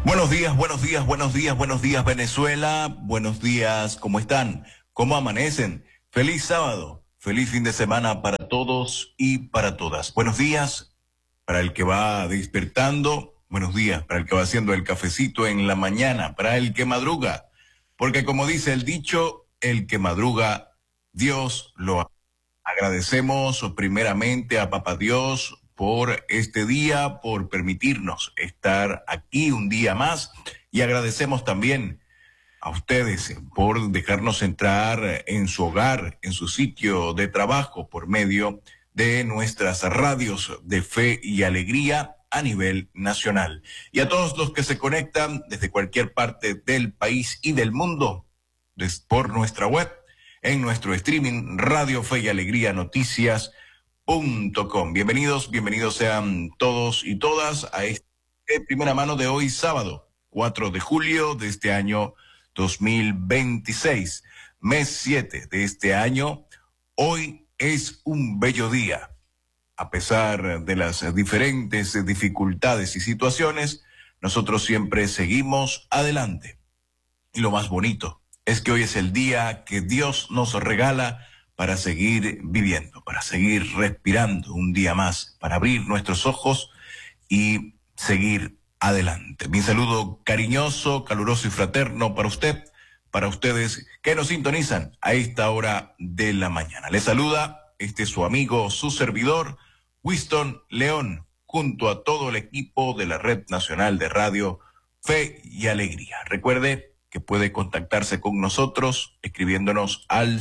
Buenos días, buenos días, buenos días, buenos días Venezuela, buenos días, ¿cómo están? ¿Cómo amanecen? Feliz sábado, feliz fin de semana para todos y para todas. Buenos días para el que va despertando, buenos días para el que va haciendo el cafecito en la mañana, para el que madruga, porque como dice el dicho, el que madruga, Dios lo agradecemos primeramente a Papá Dios por este día, por permitirnos estar aquí un día más y agradecemos también a ustedes por dejarnos entrar en su hogar, en su sitio de trabajo por medio de nuestras radios de fe y alegría a nivel nacional. Y a todos los que se conectan desde cualquier parte del país y del mundo por nuestra web, en nuestro streaming Radio Fe y Alegría Noticias.com. Bienvenidos sean todos y todas a este primera mano de hoy sábado, 4 de julio de este año 2026, mes 7 de este año. Hoy es un bello día. A pesar de las diferentes dificultades y situaciones, nosotros siempre seguimos adelante. Y lo más bonito es que hoy es el día que Dios nos regala para seguir viviendo, para seguir respirando un día más, para abrir nuestros ojos y seguir adelante. Mi saludo cariñoso, caluroso y fraterno para usted, para ustedes que nos sintonizan a esta hora de la mañana. Les saluda su amigo, su servidor, Winston León, junto a todo el equipo de la Red Nacional de Radio Fe y Alegría. Recuerde que puede contactarse con nosotros escribiéndonos al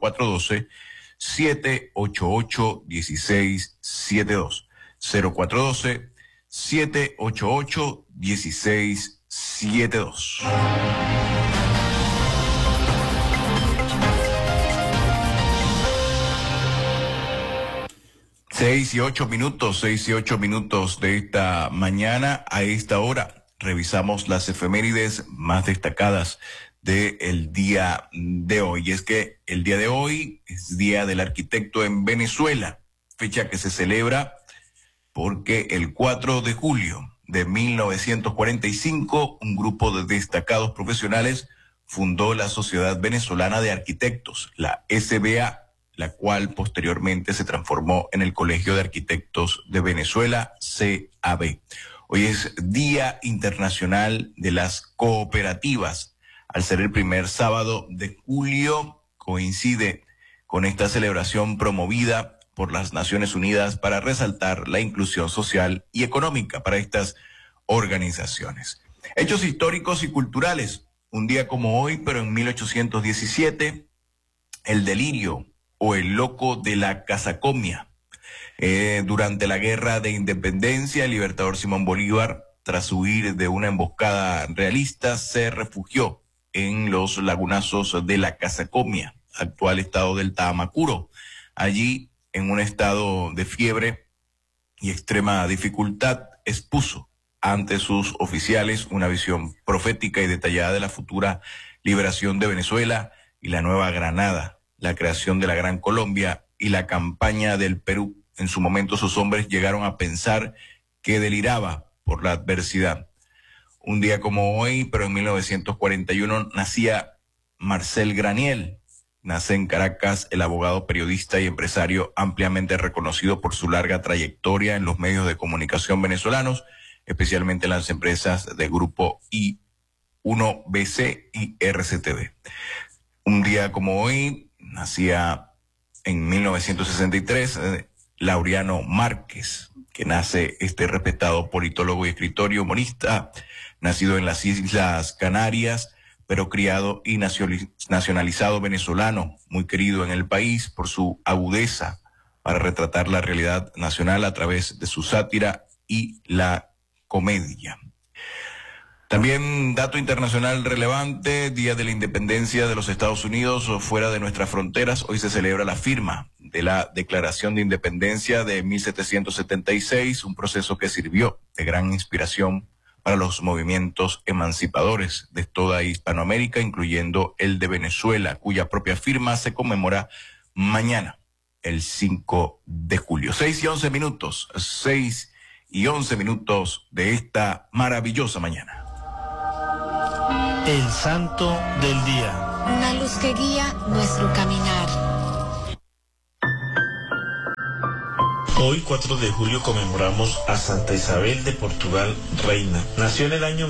0412-788-1672. 0412-788-1672. 6:08 de esta mañana. A esta hora revisamos las efemérides más destacadas del día de hoy. Y es que el día de hoy es Día del Arquitecto en Venezuela, fecha que se celebra porque el 4 de julio de 1945, un grupo de destacados profesionales fundó la Sociedad Venezolana de Arquitectos, la SBA, la cual posteriormente se transformó en el Colegio de Arquitectos de Venezuela, CAB. Hoy es Día Internacional de las Cooperativas. Al ser el primer sábado de julio, coincide con esta celebración promovida por las Naciones Unidas para resaltar la inclusión social y económica para estas organizaciones. Hechos históricos y culturales. Un día como hoy, pero en 1817, el delirio o el loco de la Casacomia. Durante la Guerra de Independencia, el libertador Simón Bolívar, tras huir de una emboscada realista, se refugió en los lagunazos de la Casacomia, actual estado del Tamacuro. Allí, en un estado de fiebre y extrema dificultad, expuso ante sus oficiales una visión profética y detallada de la futura liberación de Venezuela y la Nueva Granada, la creación de la Gran Colombia y la campaña del Perú. En su momento sus hombres llegaron a pensar que deliraba por la adversidad. Un día como hoy, pero en 1941, nacía Marcel Graniel. Nace en Caracas el abogado, periodista y empresario ampliamente reconocido por su larga trayectoria en los medios de comunicación venezolanos, especialmente en las empresas de Grupo I1BC y RCTV. Un día como hoy, nacía en 1963... Laureano Márquez, que nace respetado politólogo y escritor y humorista, nacido en las Islas Canarias, pero criado y nacionalizado venezolano, muy querido en el país por su agudeza para retratar la realidad nacional a través de su sátira y la comedia. También dato internacional relevante, Día de la Independencia de los Estados Unidos fuera de nuestras fronteras. Hoy se celebra la firma de la Declaración de Independencia de 1776, un proceso que sirvió de gran inspiración para los movimientos emancipadores de toda Hispanoamérica, incluyendo el de Venezuela, cuya propia firma se conmemora mañana, el 5 de julio. 6:11, 6:11 de esta maravillosa mañana. El santo del día. Una luz que guía nuestro caminar. Hoy, 4 de julio, conmemoramos a Santa Isabel de Portugal, reina. Nació en el año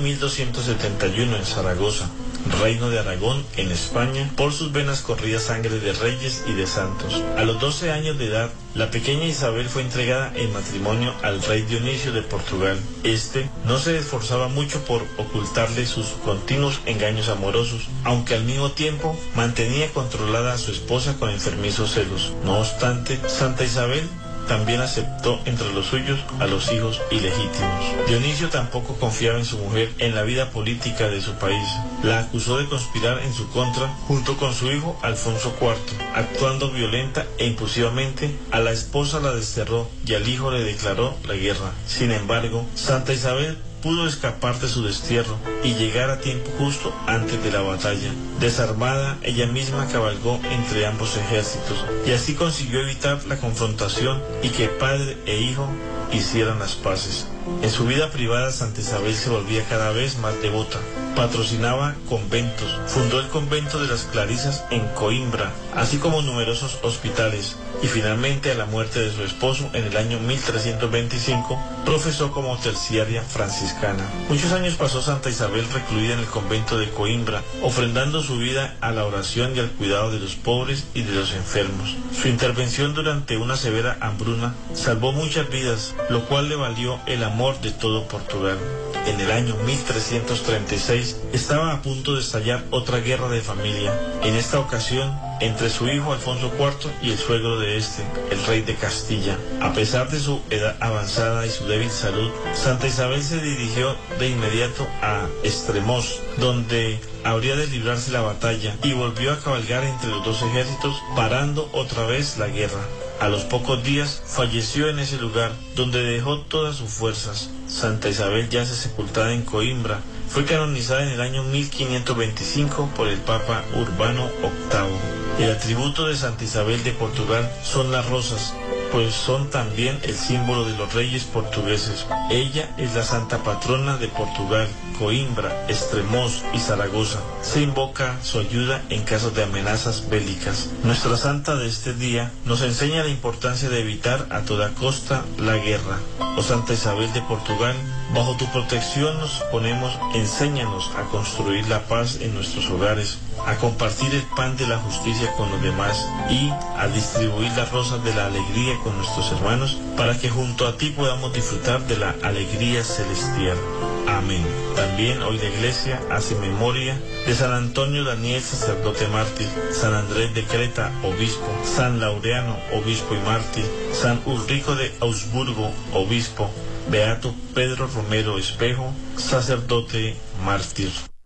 1271 en Zaragoza, Reino de Aragón, en España. Por sus venas corría sangre de reyes y de santos. A los 12 años de edad, la pequeña Isabel fue entregada en matrimonio al rey Dionisio de Portugal. Este no se esforzaba mucho por ocultarle sus continuos engaños amorosos, aunque al mismo tiempo mantenía controlada a su esposa con enfermizos celos. No obstante, Santa Isabel también aceptó entre los suyos a los hijos ilegítimos. Dionisio tampoco confiaba en su mujer en la vida política de su país. La acusó de conspirar en su contra junto con su hijo Alfonso IV. Actuando violenta e impulsivamente, a la esposa la desterró y al hijo le declaró la guerra. Sin embargo, Santa Isabel pudo escapar de su destierro y llegar a tiempo justo antes de la batalla. Desarmada, ella misma cabalgó entre ambos ejércitos y así consiguió evitar la confrontación y que padre e hijo hicieran las paces. En su vida privada, Santa Isabel se volvía cada vez más devota. Patrocinaba conventos, fundó el convento de las Clarisas en Coimbra, así como numerosos hospitales, y finalmente, a la muerte de su esposo en el año 1325, profesó como terciaria franciscana. Muchos años pasó Santa Isabel recluida en el convento de Coimbra, ofrendando su vida a la oración y al cuidado de los pobres y de los enfermos. Su intervención durante una severa hambruna salvó muchas vidas, lo cual le valió el amor de todo Portugal. En el año 1336 estaba a punto de estallar otra guerra de familia, en esta ocasión entre su hijo Alfonso IV y el suegro de este, el rey de Castilla. A pesar de su edad avanzada y su débil salud, Santa Isabel se dirigió de inmediato a Estremoz, donde habría de librarse la batalla, y volvió a cabalgar entre los dos ejércitos, parando otra vez la guerra. A los pocos días falleció en ese lugar, donde dejó todas sus fuerzas. Santa Isabel yace sepultada en Coimbra. Fue canonizada en el año 1525 por el Papa Urbano VIII. El atributo de Santa Isabel de Portugal son las rosas, pues son también el símbolo de los reyes portugueses. Ella es la santa patrona de Portugal, Coimbra, Estremoz y Zaragoza. Se invoca su ayuda en casos de amenazas bélicas. Nuestra santa de este día nos enseña la importancia de evitar a toda costa la guerra. Oh Santa Isabel de Portugal, bajo tu protección nos ponemos, enséñanos a construir la paz en nuestros hogares, a compartir el pan de la justicia con los demás y a distribuir las rosas de la alegría con nuestros hermanos, para que junto a ti podamos disfrutar de la alegría celestial. Amén. También hoy la Iglesia hace memoria de San Antonio Daniel, sacerdote mártir, San Andrés de Creta, obispo, San Laureano, obispo y mártir, San Ulrico de Augsburgo, obispo, Beato Pedro Romero Espejo, sacerdote mártir.